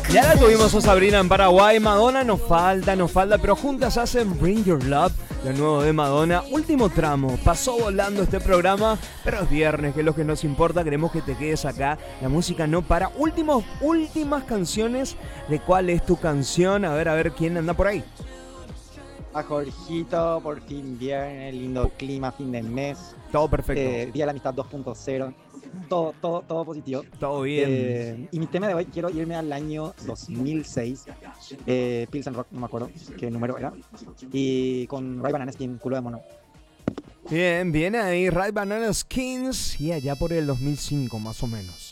Ya la tuvimos a Sabrina en Paraguay. Madonna nos falta, pero juntas hacen Bring Your Love, lo nuevo de Madonna. Último tramo, pasó volando este programa, pero es viernes, que es lo que nos importa. Queremos que te quedes acá, la música no para. Últimas canciones, ¿de cuál es tu canción? A ver quién anda por ahí. A Jorgito, por fin viernes, lindo clima, fin de mes. Todo perfecto. Día de la Amistad 2.0. Todo positivo. Todo bien. Y mi tema de hoy, quiero irme al año 2006. Pilsen Rock, no me acuerdo qué número era. Y con Ray Banana Skin, culo de mono. Bien, viene ahí Ray Banana Skins y allá por el 2005 más o menos.